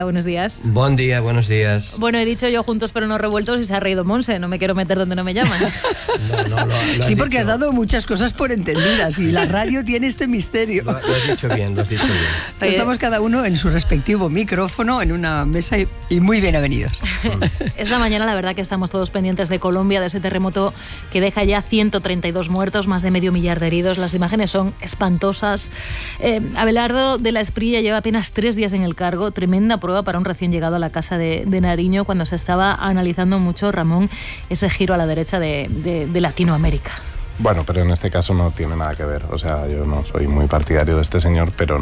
Buenos días. Buen día, buenos días. Bueno, he dicho yo juntos pero no revueltos y se ha reído Monse. No me quiero meter donde no me llaman. Lo sí, porque has dado muchas cosas por entendidas y la radio tiene este misterio. Lo has dicho bien, lo has dicho bien. Estamos cada uno en su respectivo micrófono en una mesa y muy bienvenidos. Esta mañana la verdad que estamos todos pendientes de Colombia, de ese terremoto que deja ya 132 muertos, más de 500 de heridos. Las imágenes son espantosas. Abelardo de la Esprilla lleva apenas 3 días en el cargo. Tremenda prueba para un recién llegado a la casa de Nariño cuando se estaba analizando mucho, Ramón, ese giro a la derecha de Latinoamérica. Bueno, pero en este caso no tiene nada que ver. O sea, yo no soy muy partidario de este señor, pero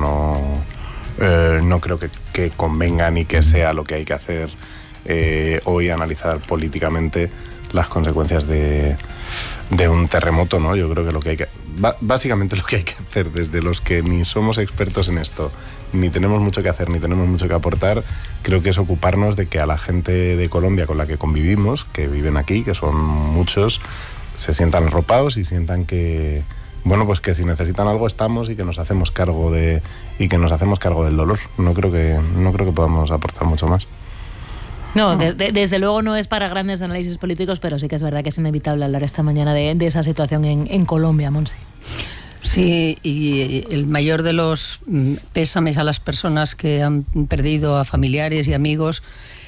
no creo que convenga ni que sea lo que hay que hacer hoy, analizar políticamente las consecuencias de un terremoto, ¿no? Yo creo que básicamente lo que hay que hacer desde los que ni somos expertos en esto, ni tenemos mucho que hacer, ni tenemos mucho que aportar, creo que es ocuparnos de que a la gente de Colombia con la que convivimos, que viven aquí, que son muchos, se sientan arropados y sientan que, bueno, pues que si necesitan algo estamos y que nos hacemos cargo del dolor. No creo que podamos aportar mucho más. No, desde luego no es para grandes análisis políticos, pero sí que es verdad que es inevitable hablar esta mañana de esa situación en Colombia, Monse. Sí, y el mayor de los pésames a las personas que han perdido a familiares y amigos.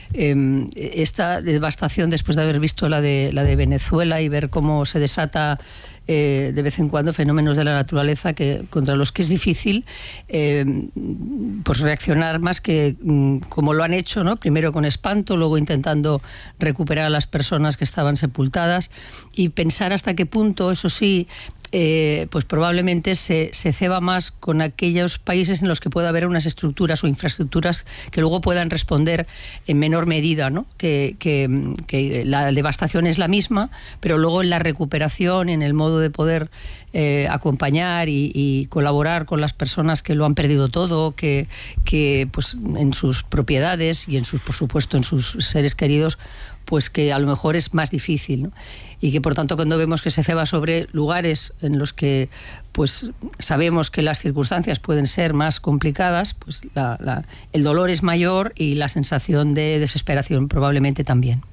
Esta devastación después de haber visto la de Venezuela y ver cómo se desata de vez en cuando fenómenos de la naturaleza contra los que es difícil pues reaccionar más que como lo han hecho, ¿no? Primero con espanto, luego intentando recuperar a las personas que estaban sepultadas y pensar hasta qué punto, eso sí, pues probablemente se ceba más con aquellos países en los que pueda haber unas estructuras o infraestructuras que luego puedan responder en menor medida, ¿no? Que la devastación es la misma, pero luego en la recuperación, en el modo de poder acompañar y colaborar con las personas que lo han perdido todo, que pues en sus propiedades y por supuesto en sus seres queridos, pues que a lo mejor es más difícil, ¿no? Y que por tanto cuando vemos que se ceba sobre lugares en los que pues sabemos que las circunstancias pueden ser más complicadas, pues el dolor es mayor y la sensación de desesperación probablemente también.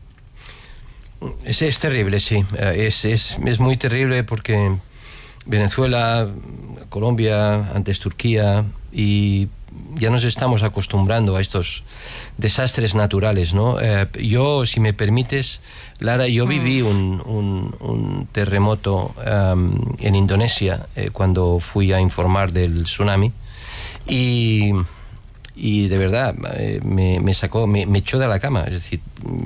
Es terrible, sí. Es muy terrible porque Venezuela, Colombia, antes Turquía, y ya nos estamos acostumbrando a estos desastres naturales, ¿no? Yo, si me permites, Lara, yo viví un terremoto en Indonesia cuando fui a informar del tsunami y de verdad me echó de la cama, es decir,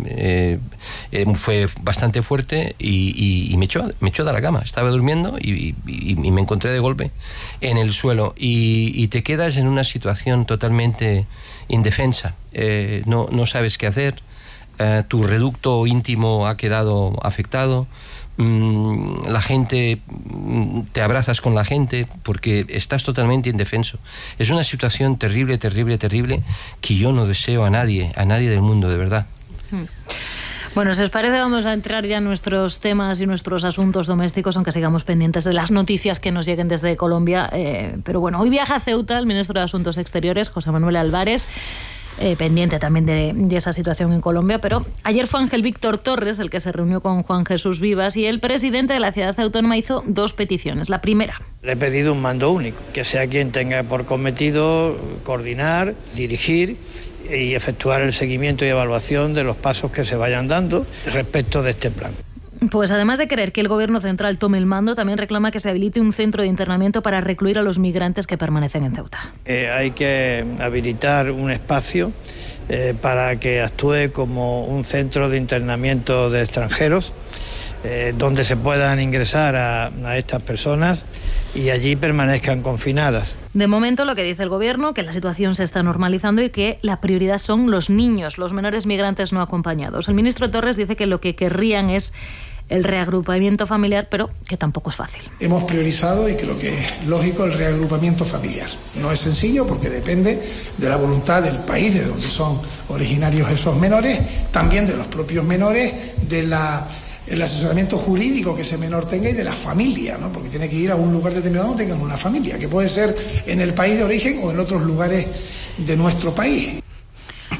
fue bastante fuerte y me echó de la cama. Estaba durmiendo y me encontré de golpe en el suelo y te quedas en una situación totalmente indefensa. No sabes qué hacer, tu reducto íntimo ha quedado afectado. La gente, te abrazas con la gente porque estás totalmente indefenso. Es una situación terrible, terrible, terrible que yo no deseo a nadie del mundo, de verdad. Bueno, si os parece vamos a entrar ya en nuestros temas y nuestros asuntos domésticos, aunque sigamos pendientes de las noticias que nos lleguen desde Colombia. Pero bueno, hoy viaja a Ceuta el ministro de Asuntos Exteriores, José Manuel Álvarez, pendiente también de esa situación en Colombia, pero ayer fue Ángel Víctor Torres el que se reunió con Juan Jesús Vivas y el presidente de la ciudad autónoma hizo 2 peticiones. La primera: le he pedido un mando único, que sea quien tenga por cometido coordinar, dirigir y efectuar el seguimiento y evaluación de los pasos que se vayan dando respecto de este plan. Pues además de querer que el gobierno central tome el mando, también reclama que se habilite un centro de internamiento para recluir a los migrantes que permanecen en Ceuta. Hay que habilitar un espacio para que actúe como un centro de internamiento de extranjeros, donde se puedan ingresar a estas personas y allí permanezcan confinadas. De momento lo que dice el gobierno, que la situación se está normalizando y que la prioridad son los niños, los menores migrantes no acompañados. El ministro Torres dice que lo que querrían es el reagrupamiento familiar, pero que tampoco es fácil. Hemos priorizado, y creo que es lógico, el reagrupamiento familiar. No es sencillo porque depende de la voluntad del país de donde son originarios esos menores, también de los propios menores, el asesoramiento jurídico que ese menor tenga y de la familia, ¿no? Porque tiene que ir a un lugar determinado donde tengan una familia, que puede ser en el país de origen o en otros lugares de nuestro país.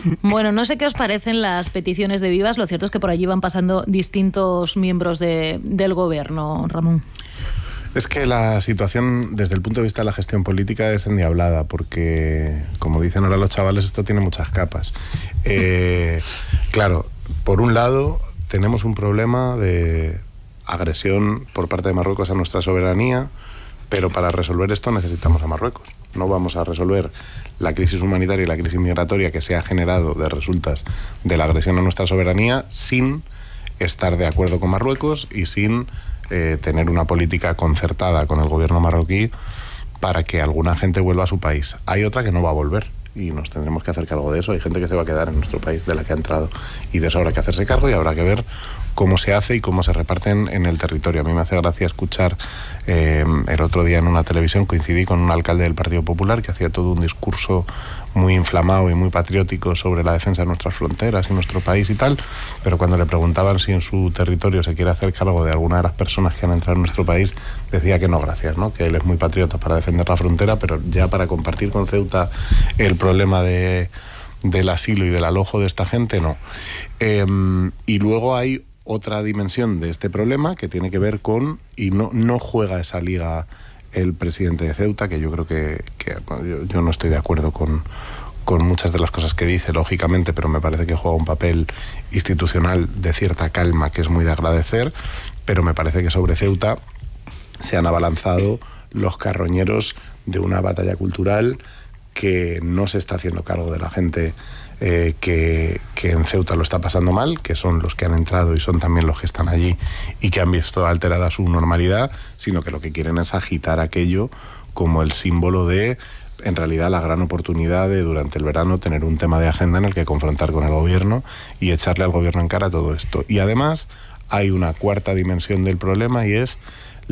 Bueno, no sé qué os parecen las peticiones de Vivas. Lo cierto es que por allí van pasando distintos miembros del gobierno, Ramón. Es que la situación, desde el punto de vista de la gestión política, es endiablada, porque, como dicen ahora los chavales, esto tiene muchas capas. Claro, por un lado, tenemos un problema de agresión por parte de Marruecos a nuestra soberanía, pero para resolver esto necesitamos a Marruecos. No vamos a resolver la crisis humanitaria y la crisis migratoria que se ha generado de resultas de la agresión a nuestra soberanía sin estar de acuerdo con Marruecos y sin tener una política concertada con el gobierno marroquí para que alguna gente vuelva a su país. Hay otra que no va a volver y nos tendremos que hacer cargo de eso. Hay gente que se va a quedar en nuestro país de la que ha entrado y de eso habrá que hacerse cargo y habrá que ver cómo se hace y cómo se reparten en el territorio. A mí me hace gracia escuchar el otro día en una televisión, coincidí con un alcalde del Partido Popular que hacía todo un discurso muy inflamado y muy patriótico sobre la defensa de nuestras fronteras y nuestro país y tal, pero cuando le preguntaban si en su territorio se quiere hacer cargo de alguna de las personas que han entrado en nuestro país, decía que no, gracias, ¿no? Que él es muy patriota para defender la frontera, pero ya para compartir con Ceuta el problema del asilo y del alojo de esta gente, no. Y luego hay otra dimensión de este problema que tiene que ver con, y no juega esa liga el presidente de Ceuta, que yo creo que yo no estoy de acuerdo con muchas de las cosas que dice, lógicamente, pero me parece que juega un papel institucional de cierta calma que es muy de agradecer, pero me parece que sobre Ceuta se han abalanzado los carroñeros de una batalla cultural que no se está haciendo cargo de la gente que en Ceuta lo está pasando mal, que son los que han entrado y son también los que están allí y que han visto alterada su normalidad, sino que lo que quieren es agitar aquello como el símbolo de, en realidad, la gran oportunidad de durante el verano tener un tema de agenda en el que confrontar con el gobierno y echarle al gobierno en cara todo esto. Y además hay una cuarta dimensión del problema y es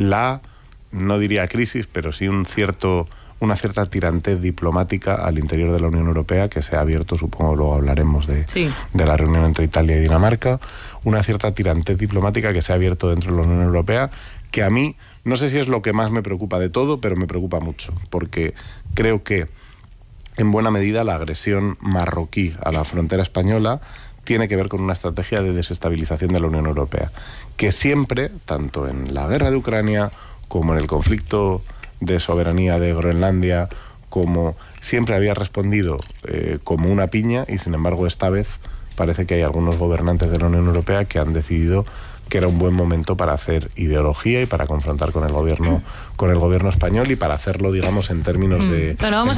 no diría crisis, pero sí una cierta tirantez diplomática al interior de la Unión Europea que se ha abierto, supongo luego hablaremos de la reunión entre Italia y Dinamarca, una cierta tirantez diplomática que se ha abierto dentro de la Unión Europea, que a mí, no sé si es lo que más me preocupa de todo, pero me preocupa mucho, porque creo que en buena medida la agresión marroquí a la frontera española tiene que ver con una estrategia de desestabilización de la Unión Europea, que siempre, tanto en la guerra de Ucrania como en el conflicto de soberanía de Groenlandia, como siempre había respondido como una piña, y sin embargo esta vez parece que hay algunos gobernantes de la Unión Europea que han decidido que era un buen momento para hacer ideología y para confrontar con el gobierno español y para hacerlo, digamos, en términos de... Bueno, vamos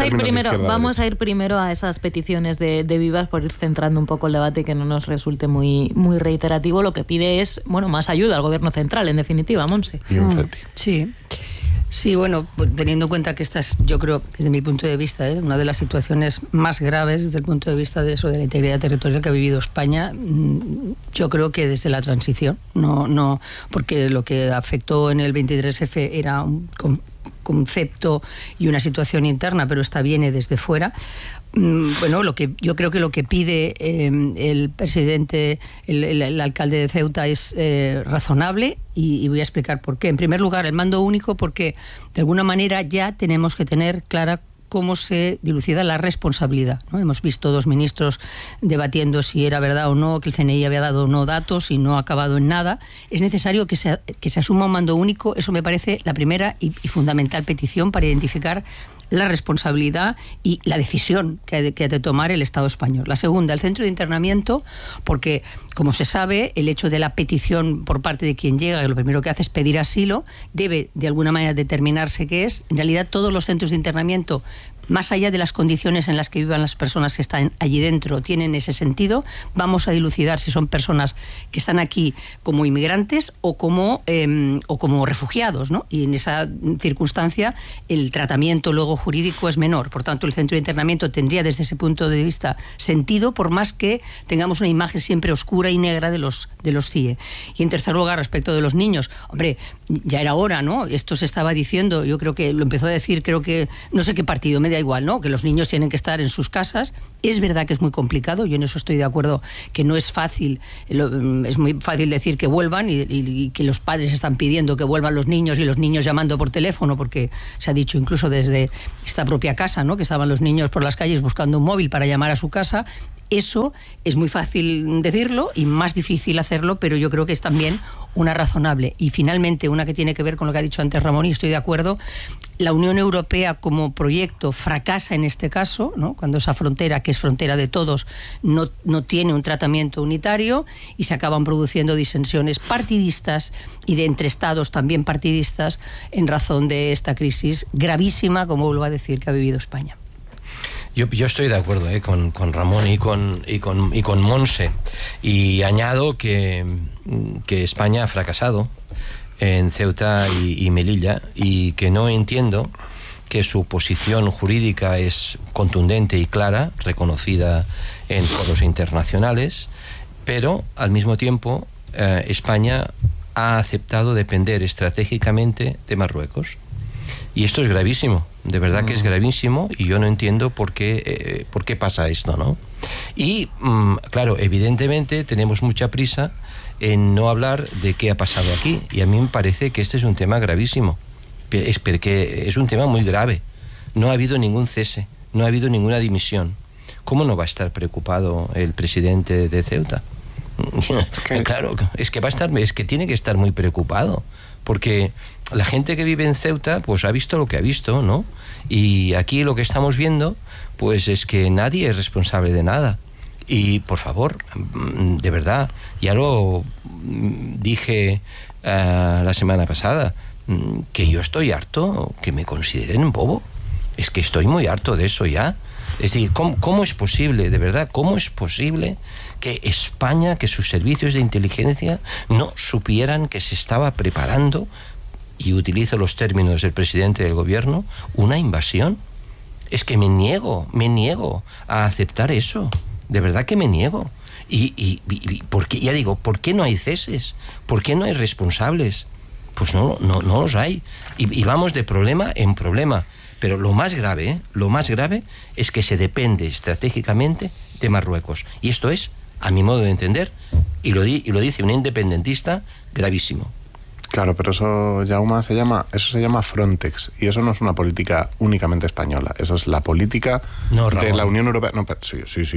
a ir primero a esas peticiones de Vivas, por ir centrando un poco el debate y que no nos resulte muy reiterativo. Lo que pide es, más ayuda al gobierno central, en definitiva, Montse. Y un CETI. Sí. Sí, bueno, teniendo en cuenta que esta es, yo creo, desde mi punto de vista, una de las situaciones más graves desde el punto de vista de la integridad territorial que ha vivido España, yo creo que desde la transición, no, porque lo que afectó en el 23F era un concepto y una situación interna, pero esta viene desde fuera. Bueno, yo creo que lo que pide el presidente, el alcalde de Ceuta es razonable y voy a explicar por qué. En primer lugar, el mando único, porque de alguna manera ya tenemos que tener clara cómo se dilucida la responsabilidad, ¿no? Hemos visto dos ministros debatiendo si era verdad o no, que el CNI había dado o no datos y no ha acabado en nada. Es necesario que se asuma un mando único. Eso me parece la primera y fundamental petición para identificar la responsabilidad y la decisión que ha de tomar el Estado español. La segunda, el centro de internamiento, porque, como se sabe, el hecho de la petición por parte de quien llega, que lo primero que hace es pedir asilo, debe de alguna manera determinarse qué es. En realidad, todos los centros de internamiento, más allá de las condiciones en las que vivan las personas que están allí dentro, tienen ese sentido. Vamos a dilucidar si son personas que están aquí como inmigrantes o como refugiados, ¿no? Y en esa circunstancia el tratamiento luego jurídico es menor. Por tanto, el centro de internamiento tendría desde ese punto de vista sentido, por más que tengamos una imagen siempre oscura y negra de los CIE. Y en tercer lugar, respecto de los niños, hombre, ya era hora, ¿no? Esto se estaba diciendo, yo creo que lo empezó a decir, creo que, no sé qué partido, me da igual, ¿no? Que los niños tienen que estar en sus casas. Es verdad que es muy complicado, yo en eso estoy de acuerdo, que no es fácil, es muy fácil decir que vuelvan y que los padres están pidiendo que vuelvan los niños y los niños llamando por teléfono, porque se ha dicho incluso desde esta propia casa, ¿no? Que estaban los niños por las calles buscando un móvil para llamar a su casa. Eso es muy fácil decirlo y más difícil hacerlo, pero yo creo que es también una razonable. Y finalmente, una que tiene que ver con lo que ha dicho antes Ramón, y estoy de acuerdo, la Unión Europea como proyecto fracasa en este caso, ¿no? Cuando esa frontera, que es frontera de todos, no tiene un tratamiento unitario y se acaban produciendo disensiones partidistas y de entre estados también partidistas en razón de esta crisis gravísima, como vuelvo a decir, que ha vivido España. Yo estoy de acuerdo con Ramón y con Monse, y añado que España ha fracasado en Ceuta y Melilla, y que no entiendo que su posición jurídica es contundente y clara, reconocida en foros internacionales, pero al mismo tiempo España ha aceptado depender estratégicamente de Marruecos. Y esto es gravísimo, de verdad que es gravísimo, y yo no entiendo por qué pasa esto, ¿no? Y, claro, evidentemente tenemos mucha prisa en no hablar de qué ha pasado aquí, y a mí me parece que este es un tema gravísimo, porque es un tema muy grave. No ha habido ningún cese, no ha habido ninguna dimisión. ¿Cómo no va a estar preocupado el presidente de Ceuta? Claro, es que tiene que estar muy preocupado, porque la gente que vive en Ceuta pues ha visto lo que ha visto, ¿no? Y aquí lo que estamos viendo pues es que nadie es responsable de nada. Y por favor, de verdad, ya lo dije la semana pasada, que yo estoy harto que me consideren bobo. Es que estoy muy harto de eso ya. Es decir, ¿cómo es posible, de verdad, cómo es posible que España, que sus servicios de inteligencia no supieran que se estaba preparando, y utilizo los términos del presidente del gobierno, una invasión? Es que me niego a aceptar eso, de verdad que me niego. Y ¿por qué? Ya digo, ¿por qué no hay ceses? ¿Por qué no hay responsables? Pues no los hay, y vamos de problema en problema. Pero lo más grave es que se depende estratégicamente de Marruecos. Y esto es, a mi modo de entender, y lo dice un independentista, gravísimo. Claro, pero eso, Jaume, se llama Frontex, y eso no es una política únicamente española, eso es la política de la Unión Europea. No, sí,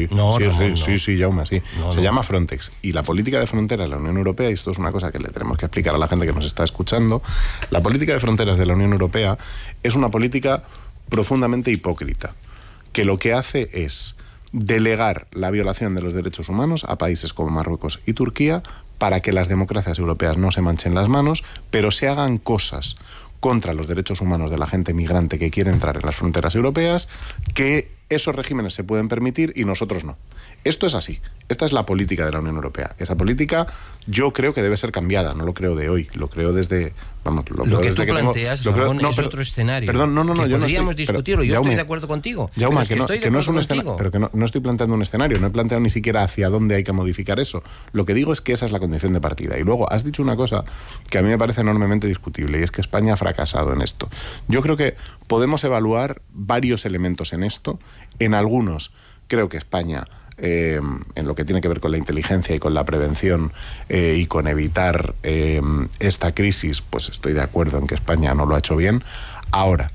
Jaume, sí. Se llama Frontex, y la política de frontera de la Unión Europea, y esto es una cosa que le tenemos que explicar a la gente que nos está escuchando, la política de fronteras de la Unión Europea es una política profundamente hipócrita, que lo que hace es delegar la violación de los derechos humanos a países como Marruecos y Turquía, para que las democracias europeas no se manchen las manos, pero se hagan cosas contra los derechos humanos de la gente migrante que quiere entrar en las fronteras europeas, que esos regímenes se pueden permitir y nosotros no. Esto es así. Esta es la política de la Unión Europea. Esa política yo creo que debe ser cambiada, no lo creo de hoy, lo creo desde... Lo que tú planteas, Ramón, es otro escenario. Perdón, no, yo podríamos discutirlo. Yo estoy de acuerdo contigo. Jaume, que no es un escenario, pero que no estoy planteando un escenario, no he planteado ni siquiera hacia dónde hay que modificar eso. Lo que digo es que esa es la condición de partida. Y luego has dicho una cosa que a mí me parece enormemente discutible, y es que España ha fracasado en esto. Yo creo que podemos evaluar varios elementos en esto. En algunos creo que España, en lo que tiene que ver con la inteligencia y con la prevención y con evitar esta crisis, pues estoy de acuerdo en que España no lo ha hecho bien. Ahora,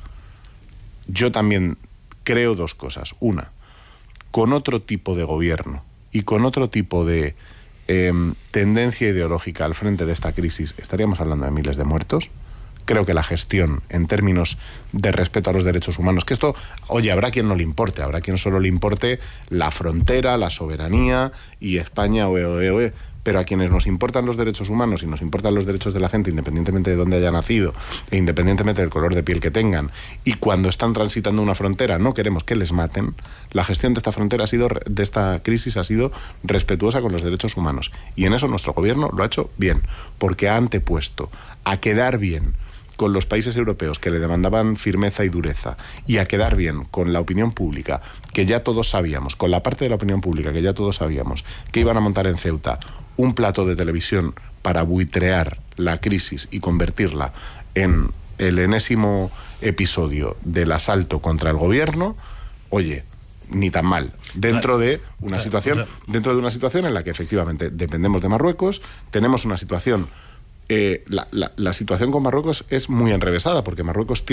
yo también creo dos cosas. Una, con otro tipo de gobierno y con otro tipo de tendencia ideológica al frente de esta crisis, estaríamos hablando de miles de muertos. Creo que la gestión en términos de respeto a los derechos humanos, que esto, oye, habrá quien no le importe, habrá quien solo le importe la frontera, la soberanía y España, pero a quienes nos importan los derechos humanos y nos importan los derechos de la gente, independientemente de dónde haya nacido e independientemente del color de piel que tengan, y cuando están transitando una frontera no queremos que les maten, la gestión de esta frontera de esta crisis ha sido respetuosa con los derechos humanos, y en eso nuestro gobierno lo ha hecho bien, porque ha antepuesto a quedar bien con los países europeos que le demandaban firmeza y dureza, y a quedar bien con la opinión pública, que ya todos sabíamos, con la parte de la opinión pública que ya todos sabíamos, que iban a montar en Ceuta un plato de televisión para buitrear la crisis y convertirla en el enésimo episodio del asalto contra el gobierno, oye, ni tan mal, dentro de una situación en la que efectivamente dependemos de Marruecos, tenemos una situación, la situación con Marruecos es muy enrevesada, porque Marruecos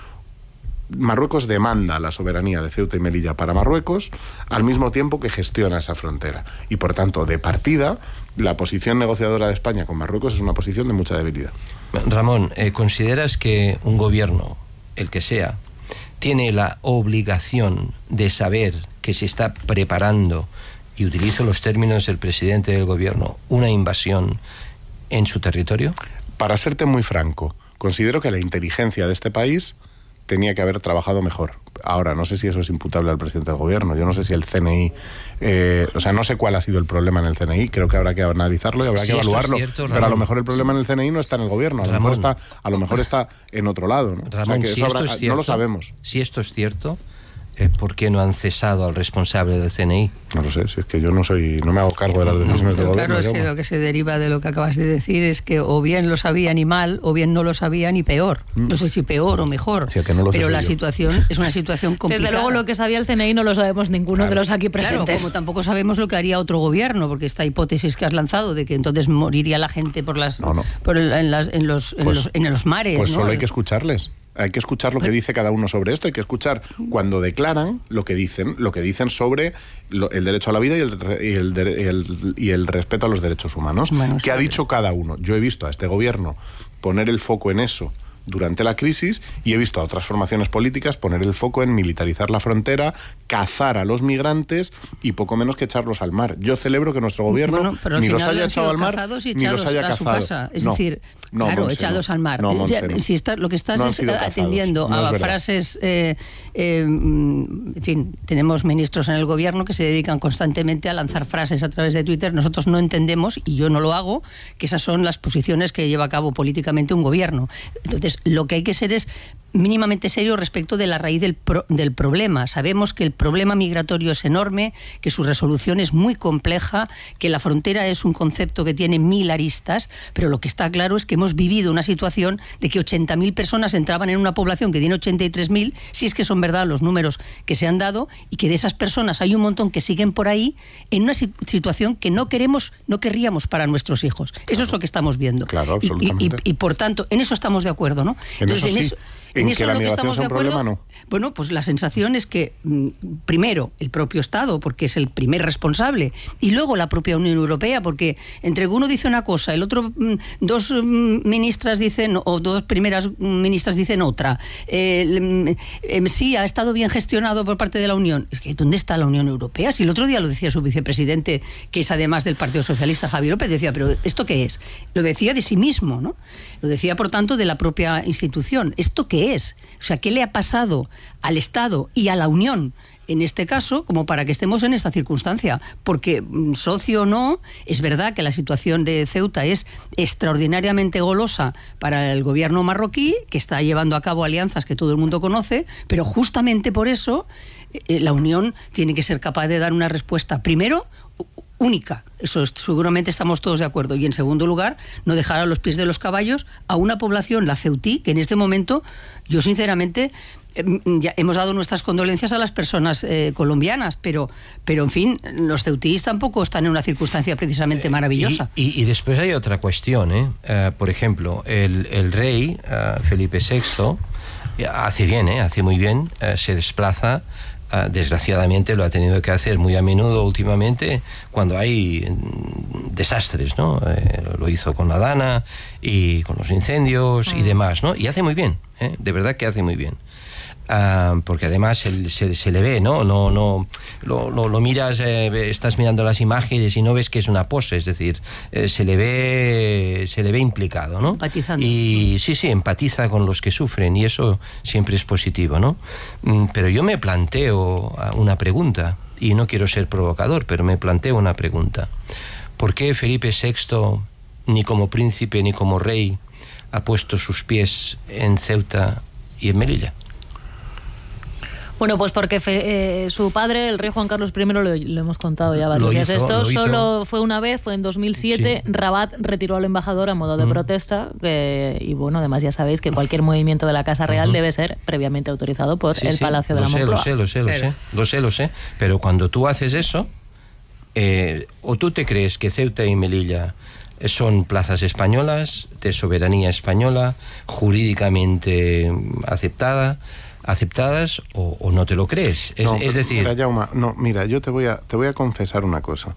demanda la soberanía de Ceuta y Melilla para Marruecos, al mismo tiempo que gestiona esa frontera, y por tanto, de partida, la posición negociadora de España con Marruecos es una posición de mucha debilidad. Ramón, ¿consideras que un gobierno, el que sea, tiene la obligación de saber que se está preparando, y utilizo los términos del presidente del gobierno, una invasión en su territorio? Para serte muy franco, considero que la inteligencia de este país tenía que haber trabajado mejor. Ahora, no sé si eso es imputable al presidente del gobierno, yo no sé si el CNI, no sé cuál ha sido el problema en el CNI, creo que habrá que analizarlo y habrá que evaluarlo, cierto, pero a lo mejor el problema en el CNI no está en el gobierno, a lo mejor está en otro lado, ¿no? Ramón, que eso no lo sabemos. Si esto es cierto, ¿por qué no han cesado al responsable del CNI? No lo sé, si es que yo no me hago cargo de las decisiones del gobierno. Claro, es que lo que se deriva de lo que acabas de decir es que o bien lo sabían y mal, o bien no lo sabían y peor. No sé si peor o mejor, sí, que no lo pero la situación es una situación complicada. Desde luego lo que sabía el CNI no lo sabemos ninguno de los aquí presentes. Claro, como tampoco sabemos lo que haría otro gobierno, porque esta hipótesis que has lanzado de que entonces moriría la gente en los mares. Pues ¿no? Solo hay que escucharles. Hay que escuchar lo que dice cada uno sobre esto, hay que escuchar cuando declaran lo que dicen sobre el derecho a la vida y el respeto a los derechos humanos. Bueno, ¿qué ha dicho cada uno? Yo he visto a este gobierno poner el foco en eso durante la crisis, y he visto a otras formaciones políticas poner el foco en militarizar la frontera, cazar a los migrantes y poco menos que echarlos al mar. Yo celebro que nuestro gobierno ni los haya echado al mar ni los haya cazado. Su casa. Es decir, claro, echados al mar. Lo que estás es atendiendo a frases... en fin, tenemos ministros en el gobierno que se dedican constantemente a lanzar frases a través de Twitter. Nosotros no entendemos, y yo no lo hago, que esas son las posiciones que lleva a cabo políticamente un gobierno. Entonces, lo que hay que ser es mínimamente serio respecto de la raíz del problema. Sabemos que el problema migratorio es enorme, que su resolución es muy compleja, que la frontera es un concepto que tiene 1000 aristas, pero lo que está claro es que hemos vivido una situación de que 80.000 personas entraban en una población que tiene 83.000, si es que son verdad los números que se han dado, y que de esas personas hay un montón que siguen por ahí en una situación que no querríamos para nuestros hijos. Eso es lo que estamos viendo. Claro, absolutamente. Y por tanto, en eso estamos de acuerdo, ¿no? Entonces, en eso lo que estamos de acuerdo, problema, ¿no? Bueno, pues la sensación es que primero el propio Estado, porque es el primer responsable, y luego la propia Unión Europea, porque entre uno dice una cosa, el otro dos ministras dicen, o dos primeras ministras dicen otra. Sí, ha estado bien gestionado por parte de la Unión. Es que ¿dónde está la Unión Europea? Si el otro día lo decía su vicepresidente, que es además del Partido Socialista, Javier López, decía, pero ¿esto qué es? Lo decía de sí mismo, ¿no? Lo decía, por tanto, de la propia institución. ¿Esto qué es? O sea, ¿qué le ha pasado al Estado y a la Unión en este caso como para que estemos en esta circunstancia? Porque, socio o no, es verdad que la situación de Ceuta es extraordinariamente golosa para el gobierno marroquí, que está llevando a cabo alianzas que todo el mundo conoce, pero justamente por eso la Unión tiene que ser capaz de dar una respuesta, primero, única. Eso seguramente estamos todos de acuerdo. Y en segundo lugar, no dejar a los pies de los caballos a una población, la ceutí, que en este momento, yo sinceramente, ya hemos dado nuestras condolencias a las personas colombianas, pero en fin, los ceutíes tampoco están en una circunstancia precisamente maravillosa. Y después hay otra cuestión, por ejemplo, el rey Felipe VI hace muy bien, se desplaza. Desgraciadamente lo ha tenido que hacer muy a menudo últimamente cuando hay desastres, ¿no? Lo hizo con la Dana y con los incendios y demás, ¿no? Y hace muy bien, de verdad que hace muy bien. Porque además se le ve, ¿no? Lo miras, estás mirando las imágenes y no ves que es una pose, es decir, se le ve implicado, ¿no? Empatizando. Y sí, empatiza con los que sufren, y eso siempre es positivo, ¿no? Pero yo me planteo una pregunta, y no quiero ser provocador, pero me planteo una pregunta. ¿Por qué Felipe VI, ni como príncipe ni como rey, ha puesto sus pies en Ceuta y en Melilla? Bueno, pues porque su padre, el rey Juan Carlos I, lo hemos contado ya varias veces. Esto solo fue una vez, fue en 2007. Sí. Rabat retiró al embajador a modo de protesta. Y bueno, además ya sabéis que cualquier movimiento de la Casa Real debe ser previamente autorizado por el Palacio de la Moncloa. Lo sé. Pero cuando tú haces eso, o tú te crees que Ceuta y Melilla son plazas españolas, de soberanía española, jurídicamente aceptadas, o no te lo crees. Es decir... Mira, Jaume, yo te voy a confesar una cosa.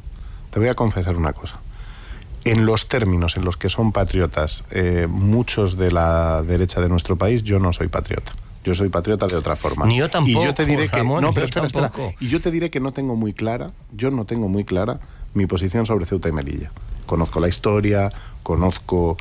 En los términos en los que son patriotas muchos de la derecha de nuestro país, yo no soy patriota. Yo soy patriota de otra forma. Ni yo tampoco, y yo te diré Ramón, espera. Y yo te diré que no tengo muy clara mi posición sobre Ceuta y Melilla. Conozco la historia, conozco,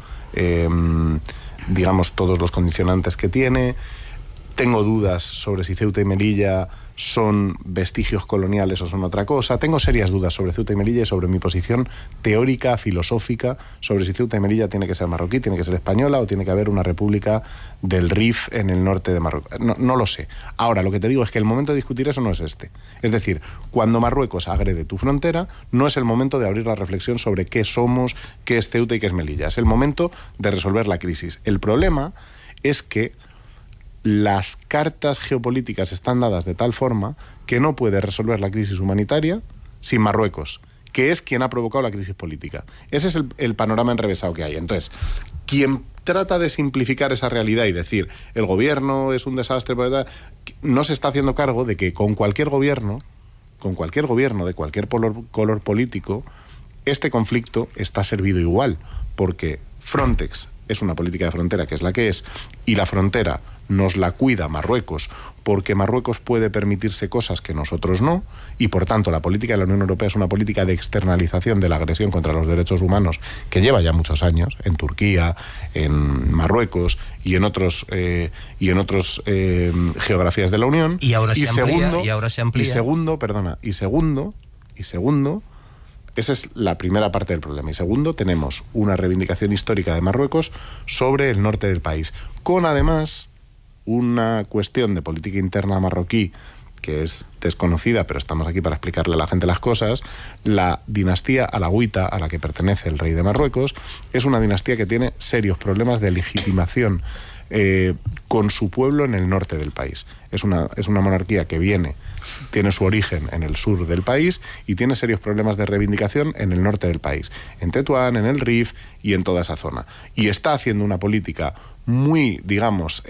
digamos, todos los condicionantes que tiene. Tengo dudas sobre si Ceuta y Melilla son vestigios coloniales o son otra cosa. Tengo serias dudas sobre Ceuta y Melilla y sobre mi posición teórica, filosófica, sobre si Ceuta y Melilla tiene que ser marroquí, tiene que ser española o tiene que haber una república del Rif en el norte de Marruecos. No lo sé. Ahora, lo que te digo es que el momento de discutir eso no es este. Es decir, cuando Marruecos agrede tu frontera, no es el momento de abrir la reflexión sobre qué somos, qué es Ceuta y qué es Melilla. Es el momento de resolver la crisis. El problema es que las cartas geopolíticas están dadas de tal forma que no puede resolver la crisis humanitaria sin Marruecos, que es quien ha provocado la crisis política. Ese es el panorama enrevesado que hay. Entonces, quien trata de simplificar esa realidad y decir el gobierno es un desastre, no se está haciendo cargo de que con cualquier gobierno de cualquier color político, este conflicto está servido igual, porque Frontex es una política de frontera que es la que es, y la frontera nos la cuida Marruecos, porque Marruecos puede permitirse cosas que nosotros no, y por tanto la política de la Unión Europea es una política de externalización de la agresión contra los derechos humanos que lleva ya muchos años, en Turquía, en Marruecos y en otros geografías de la Unión. Y ahora se amplía. Y segundo, esa es la primera parte del problema. Y segundo, tenemos una reivindicación histórica de Marruecos sobre el norte del país, con además una cuestión de política interna marroquí que es desconocida, pero estamos aquí para explicarle a la gente las cosas. La dinastía alauita a la que pertenece el rey de Marruecos es una dinastía que tiene serios problemas de legitimación con su pueblo en el norte del país. Es una monarquía que tiene su origen en el sur del país y tiene serios problemas de reivindicación en el norte del país, en Tetuán, en el Rif y en toda esa zona. Y está haciendo una política muy, digamos,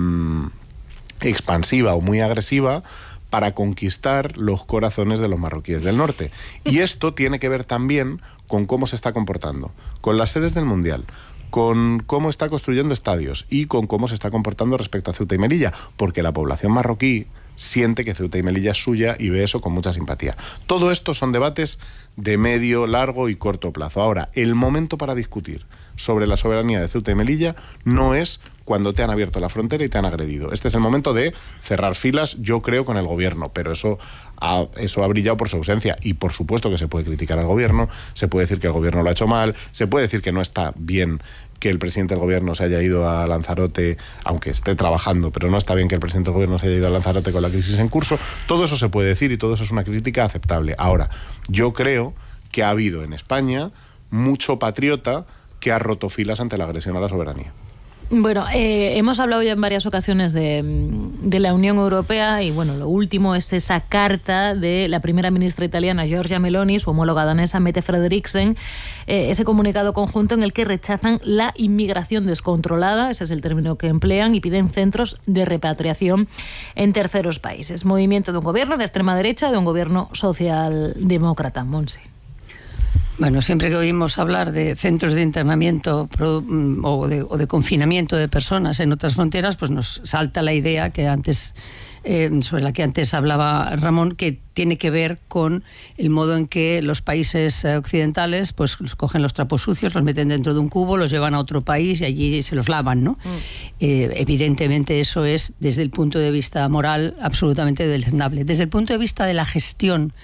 expansiva o muy agresiva para conquistar los corazones de los marroquíes del norte. Y esto tiene que ver también con cómo se está comportando, con las sedes del Mundial, con cómo está construyendo estadios y con cómo se está comportando respecto a Ceuta y Melilla, porque la población marroquí siente que Ceuta y Melilla es suya y ve eso con mucha simpatía. Todo esto son debates de medio, largo y corto plazo. Ahora, el momento para discutir sobre la soberanía de Ceuta y Melilla no es cuando te han abierto la frontera y te han agredido. Este es el momento de cerrar filas, yo creo, con el gobierno, pero eso ha brillado por su ausencia, y por supuesto que se puede criticar al gobierno, se puede decir que el gobierno lo ha hecho mal, se puede decir que no está bien que el presidente del gobierno se haya ido a Lanzarote, aunque esté trabajando, pero no está bien que el presidente del gobierno se haya ido a Lanzarote con la crisis en curso. Todo eso se puede decir y todo eso es una crítica aceptable. Ahora, yo creo que ha habido en España mucho patriota que ha roto filas ante la agresión a la soberanía. Bueno, hemos hablado ya en varias ocasiones de la Unión Europea y bueno, lo último es esa carta de la primera ministra italiana Giorgia Meloni, su homóloga danesa Mette Frederiksen, ese comunicado conjunto en el que rechazan la inmigración descontrolada, ese es el término que emplean, y piden centros de repatriación en terceros países. Movimiento de un gobierno de extrema derecha, de un gobierno socialdemócrata. Monse. Bueno, siempre que oímos hablar de centros de internamiento o de confinamiento de personas en otras fronteras, pues nos salta la idea que antes sobre la que antes hablaba Ramón, que tiene que ver con el modo en que los países occidentales pues cogen los trapos sucios, los meten dentro de un cubo, los llevan a otro país y allí se los lavan, ¿no? Evidentemente eso es, desde el punto de vista moral, absolutamente deleznable. Desde el punto de vista de la gestión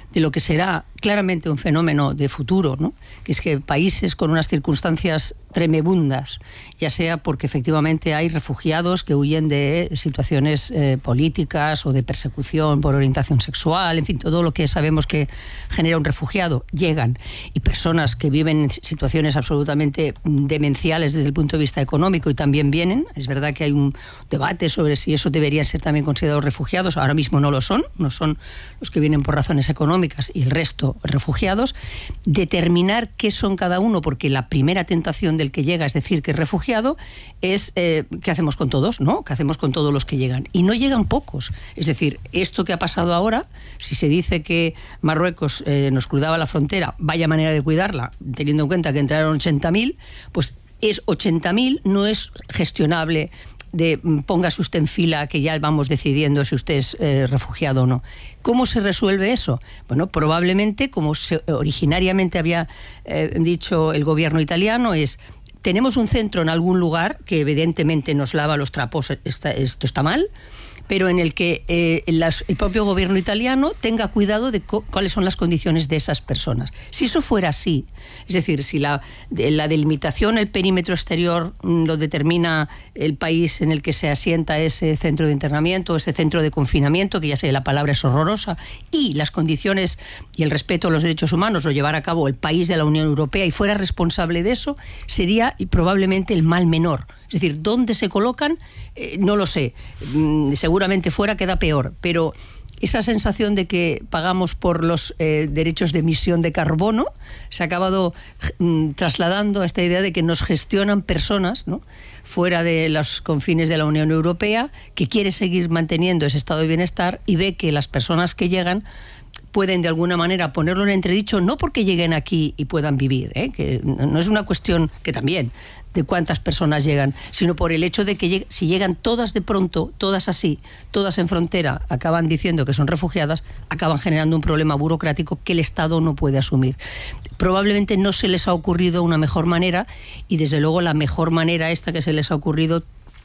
de lo que será claramente un fenómeno de futuro, ¿no? Que es que países con unas circunstancias tremebundas, ya sea porque efectivamente hay refugiados que huyen de situaciones políticas o de persecución por orientación sexual, en fin, todo lo que sabemos que genera un refugiado, llegan, y personas que viven en situaciones absolutamente demenciales desde el punto de vista económico y también vienen. Es verdad que hay un debate sobre si eso debería ser también considerados refugiados. Ahora mismo no lo son, no son los que vienen por razones económicas y el resto refugiados. Determinar qué son cada uno, porque la primera tentación del que llega es decir que es refugiado, es ¿qué hacemos con todos? ¿No? ¿Qué hacemos con todos los que llegan? Y no llegan pocos. Es decir, esto que ha pasado ahora, si se dice que Marruecos nos cruzaba la frontera, vaya manera de cuidarla, teniendo en cuenta que entraron 80.000, pues es 80.000, no es gestionable de póngase usted en fila que ya vamos decidiendo si usted es refugiado o no. ¿Cómo se resuelve eso? Bueno, probablemente, como originariamente había dicho el gobierno italiano, tenemos un centro en algún lugar que evidentemente nos lava los trapos, esto está mal, pero en el que el propio gobierno italiano tenga cuidado de cuáles son las condiciones de esas personas. Si eso fuera así, es decir, si la delimitación, el perímetro exterior lo determina el país en el que se asienta ese centro de internamiento, ese centro de confinamiento, que ya sé, la palabra es horrorosa, y las condiciones y el respeto a los derechos humanos lo llevara a cabo el país de la Unión Europea y fuera responsable de eso, sería probablemente el mal menor. Es decir, ¿dónde se colocan? No lo sé. Seguramente fuera queda peor, pero esa sensación de que pagamos por los derechos de emisión de carbono se ha acabado trasladando a esta idea de que nos gestionan personas, ¿no?, fuera de los confines de la Unión Europea, que quiere seguir manteniendo ese estado de bienestar y ve que las personas que llegan pueden de alguna manera ponerlo en entredicho, no porque lleguen aquí y puedan vivir, que no es una cuestión, que también, de cuántas personas llegan, sino por el hecho de que si llegan todas de pronto, todas así, todas en frontera, acaban diciendo que son refugiadas, acaban generando un problema burocrático que el Estado no puede asumir. Probablemente no se les ha ocurrido una mejor manera, y desde luego la mejor manera esta que se les ha ocurrido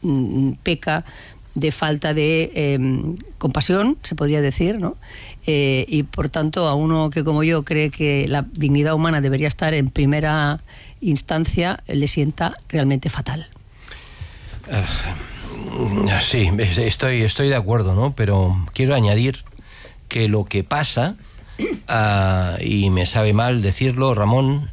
peca de falta de compasión, se podría decir, ¿no? Y por tanto, a uno que como yo cree que la dignidad humana debería estar en primera instancia, le sienta realmente fatal. Sí, estoy de acuerdo, ¿no? Pero quiero añadir que lo que pasa, y me sabe mal decirlo, Ramón,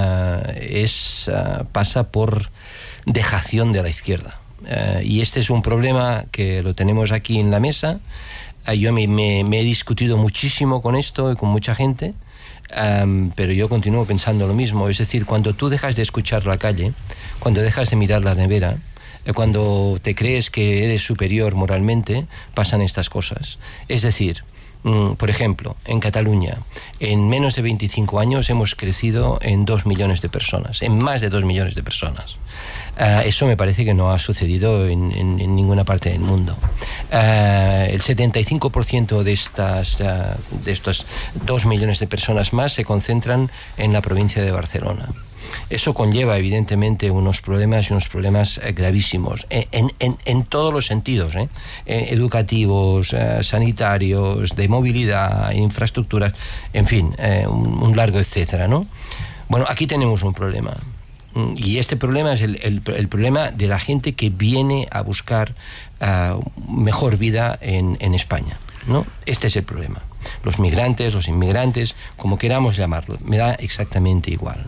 pasa por dejación de la izquierda. Y este es un problema que lo tenemos aquí en la mesa. Yo me he discutido muchísimo con esto y con mucha gente, pero yo continúo pensando lo mismo. Es decir, cuando tú dejas de escuchar la calle, cuando dejas de mirar la nevera, cuando te crees que eres superior moralmente, pasan estas cosas. Es decir, por ejemplo, en Cataluña, en menos de 25 años hemos crecido en 2 millones de personas, en más de 2 millones de personas. Eso me parece que no ha sucedido en ninguna parte del mundo. El 75% de estos 2 millones de personas más se concentran en la provincia de Barcelona. Eso conlleva evidentemente unos problemas gravísimos en todos los sentidos, educativos, sanitarios, de movilidad, infraestructuras, en fin, un largo etcétera, ¿no? Bueno, aquí tenemos un problema. Y este problema es el problema de la gente que viene a buscar mejor vida en España, ¿no? Este es el problema. Los migrantes, los inmigrantes, como queramos llamarlo, me da exactamente igual.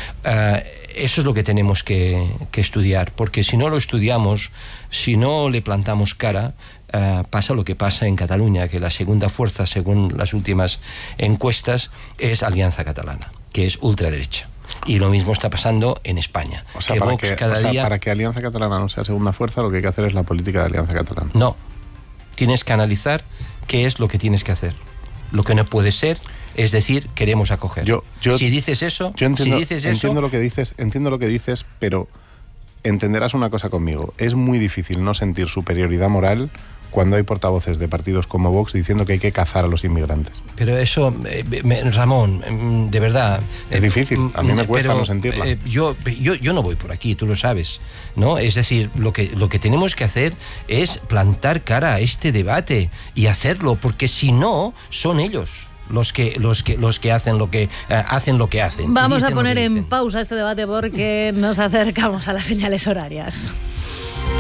Eso es lo que tenemos que estudiar, porque si no lo estudiamos, si no le plantamos cara, pasa lo que pasa en Cataluña, que la segunda fuerza, según las últimas encuestas, es Alianza Catalana, que es ultraderecha. Y lo mismo está pasando en España. O sea, para que Alianza Catalana no sea segunda fuerza, lo que hay que hacer es la política de Alianza Catalana. No. Tienes que analizar qué es lo que tienes que hacer. Lo que no puede ser es decir, queremos acoger. Si dices eso, entiendo lo que dices, pero entenderás una cosa conmigo. Es muy difícil no sentir superioridad moral cuando hay portavoces de partidos como Vox diciendo que hay que cazar a los inmigrantes. Pero eso, Ramón, de verdad... Es difícil, a mí me cuesta no sentirla. Yo no voy por aquí, tú lo sabes, ¿no? Es decir, lo que tenemos que hacer es plantar cara a este debate y hacerlo, porque si no, son ellos los que hacen lo que hacen. Vamos a poner en pausa este debate porque nos acercamos a las señales horarias.